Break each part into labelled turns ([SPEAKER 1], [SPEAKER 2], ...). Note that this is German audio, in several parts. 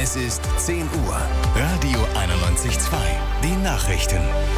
[SPEAKER 1] Es ist 10 Uhr. Radio 91.2. Die Nachrichten.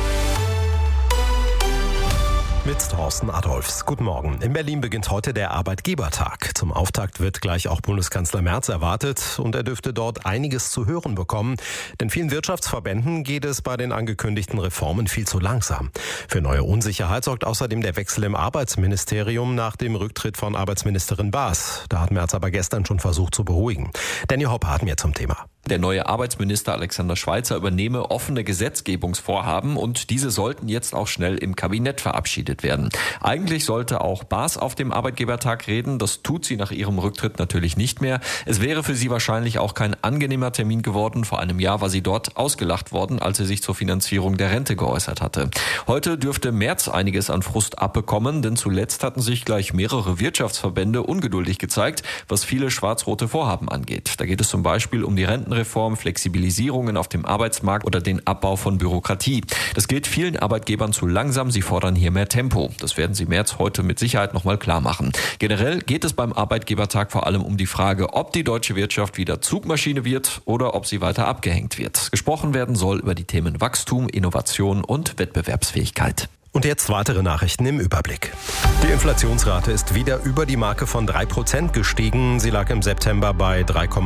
[SPEAKER 2] Mit Thorsten Adolphs. Guten Morgen. In Berlin beginnt heute der Arbeitgebertag. Zum Auftakt wird gleich auch Bundeskanzler Merz erwartet und er dürfte dort einiges zu hören bekommen. Denn vielen Wirtschaftsverbänden geht es bei den angekündigten Reformen viel zu langsam. Für neue Unsicherheit sorgt außerdem der Wechsel im Arbeitsministerium nach dem Rücktritt von Arbeitsministerin Baas. Da hat Merz aber gestern schon versucht zu beruhigen. Danny Hopper hat mehr zum Thema.
[SPEAKER 3] Der neue Arbeitsminister Alexander Schweitzer übernehme offene Gesetzgebungsvorhaben und diese sollten jetzt auch schnell im Kabinett verabschiedet werden. Eigentlich sollte auch Baas auf dem Arbeitgebertag reden, das tut sie nach ihrem Rücktritt natürlich nicht mehr. Es wäre für sie wahrscheinlich auch kein angenehmer Termin geworden. Vor einem Jahr war sie dort ausgelacht worden, als sie sich zur Finanzierung der Rente geäußert hatte. Heute dürfte Merz einiges an Frust abbekommen, denn zuletzt hatten sich gleich mehrere Wirtschaftsverbände ungeduldig gezeigt, was viele schwarz-rote Vorhaben angeht. Da geht es zum Beispiel um die Rentenreform, Flexibilisierungen auf dem Arbeitsmarkt oder den Abbau von Bürokratie. Das geht vielen Arbeitgebern zu langsam. Sie fordern hier mehr Tempo. Das werden sie Merz heute mit Sicherheit nochmal klar machen. Generell geht es beim Arbeitgebertag vor allem um die Frage, ob die deutsche Wirtschaft wieder Zugmaschine wird oder ob sie weiter abgehängt wird. Gesprochen werden soll über die Themen Wachstum, Innovation und Wettbewerbsfähigkeit.
[SPEAKER 2] Und jetzt weitere Nachrichten im Überblick. Die Inflationsrate ist wieder über die Marke von 3% gestiegen. Sie lag im September bei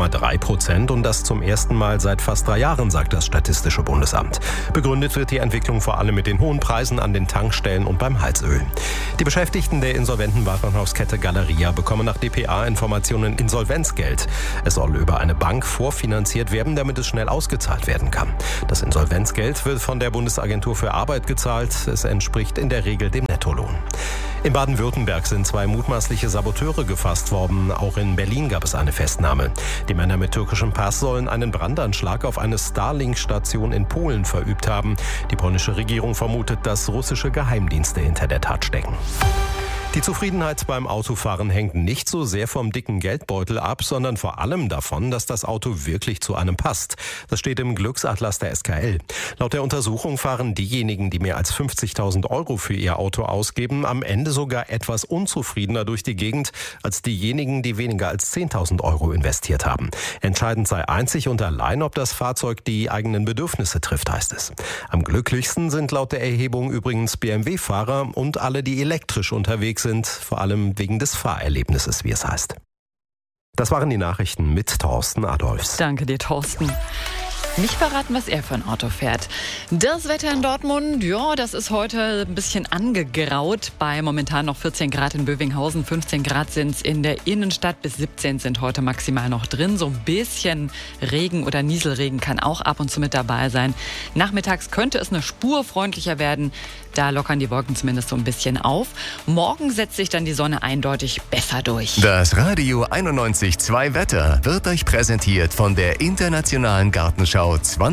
[SPEAKER 2] 3,3% und das zum ersten Mal seit fast 3 Jahren, sagt das Statistische Bundesamt. Begründet wird die Entwicklung vor allem mit den hohen Preisen an den Tankstellen und beim Heizöl. Die Beschäftigten der insolventen Warenhauskette Galeria bekommen nach dpa-Informationen Insolvenzgeld. Es soll über eine Bank vorfinanziert werden, damit es schnell ausgezahlt werden kann. Das Insolvenzgeld wird von der Bundesagentur für Arbeit gezahlt. Es entspricht in der Regel dem Nettolohn. In Baden-Württemberg sind 2 mutmaßliche Saboteure gefasst worden. Auch in Berlin gab es eine Festnahme. Die Männer mit türkischem Pass sollen einen Brandanschlag auf eine Starlink-Station in Polen verübt haben. Die polnische Regierung vermutet, dass russische Geheimdienste hinter der Tat stecken. Die Zufriedenheit beim Autofahren hängt nicht so sehr vom dicken Geldbeutel ab, sondern vor allem davon, dass das Auto wirklich zu einem passt. Das steht im Glücksatlas der SKL. Laut der Untersuchung fahren diejenigen, die mehr als 50.000 Euro für ihr Auto ausgeben, am Ende sogar etwas unzufriedener durch die Gegend als diejenigen, die weniger als 10.000 Euro investiert haben. Entscheidend sei einzig und allein, ob das Fahrzeug die eigenen Bedürfnisse trifft, heißt es. Am glücklichsten sind laut der Erhebung übrigens BMW-Fahrer und alle, die elektrisch unterwegs sind, vor allem wegen des Fahrerlebnisses, wie es heißt. Das waren die Nachrichten mit Thorsten Adolphs.
[SPEAKER 4] Danke dir, Thorsten. Nicht verraten, was er für ein Auto fährt. Das Wetter in Dortmund, ja, das ist heute ein bisschen angegraut. Bei momentan noch 14 Grad in Bövinghausen, 15 Grad sind es in der Innenstadt, bis 17 sind heute maximal noch drin. So ein bisschen Regen oder Nieselregen kann auch ab und zu mit dabei sein. Nachmittags könnte es eine Spur freundlicher werden. Da lockern die Wolken zumindest so ein bisschen auf. Morgen setzt sich dann die Sonne eindeutig besser durch.
[SPEAKER 1] Das Radio 91.2 Wetter wird euch präsentiert von der Internationalen Gartenschau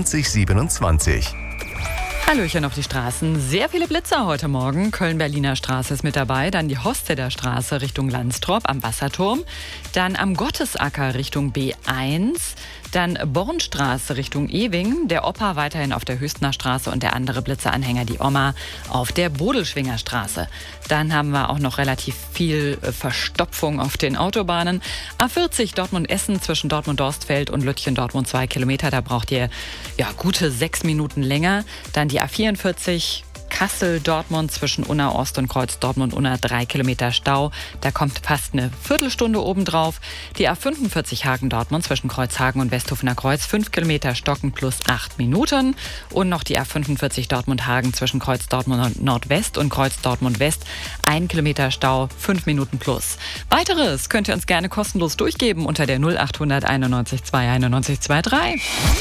[SPEAKER 1] 2027.
[SPEAKER 4] Hallöchen auf die Straßen. Sehr viele Blitzer heute Morgen. Köln-Berliner Straße ist mit dabei. Dann die Hosteder Straße Richtung Landstrop am Wasserturm. Dann am Gottesacker Richtung B1. Dann Bornstraße Richtung Ewing. Der Opa weiterhin auf der Hüstner Straße und der andere Blitzeranhänger, die Oma, auf der Bodelschwinger Straße. Dann haben wir auch noch relativ viel Verstopfung auf den Autobahnen. A40 Dortmund-Essen zwischen Dortmund-Dorstfeld und Lütchen-Dortmund 2 Kilometer. Da braucht ihr gute 6 Minuten länger. Dann die A44 Kassel-Dortmund zwischen Unna Ost und Kreuz Dortmund-Unna 3 Kilometer Stau. Da kommt fast eine Viertelstunde obendrauf. Die A45 Hagen-Dortmund zwischen Kreuzhagen und Westhofener Kreuz 5 Kilometer Stocken plus 8 Minuten. Und noch die A45 Dortmund-Hagen zwischen Kreuz Dortmund Nordwest und Kreuz Dortmund West 1 Kilometer Stau, 5 Minuten plus. Weiteres könnt ihr uns gerne kostenlos durchgeben unter der 0800 91 2 91 23.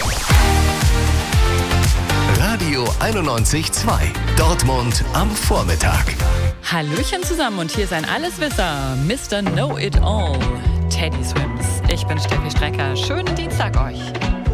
[SPEAKER 1] Radio 91.2 Dortmund am Vormittag.
[SPEAKER 4] Hallöchen zusammen und hier ist ein Alleswisser, Mr. Know-It-All, Teddy Swims. Ich bin Steffi Strecker. Schönen Dienstag euch.